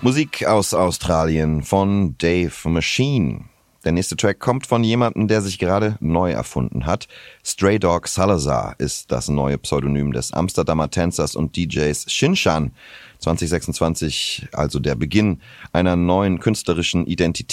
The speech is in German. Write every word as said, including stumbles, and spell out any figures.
Musik aus Australien von Dave Machine. Der nächste Track kommt von jemandem, der sich gerade neu erfunden hat. Stray Dog Salazar ist das neue Pseudonym des Amsterdamer Tänzers und D Js Shinshan. zwanzig sechsundzwanzig, also der Beginn einer neuen künstlerischen Identität.